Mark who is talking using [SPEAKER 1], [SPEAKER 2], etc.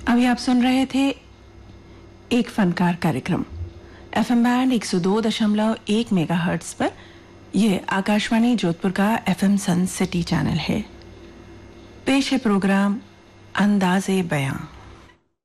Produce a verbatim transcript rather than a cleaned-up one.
[SPEAKER 1] अभी आप सुन रहे थे एक फनकार कार्यक्रम एफएम बैंड एक सौ दो दशमलव एक मेगाहर्ट्ज पर। यह आकाशवाणी जोधपुर का एफएम सन सिटी चैनल है। पेश है प्रोग्राम अंदाज़े बयां।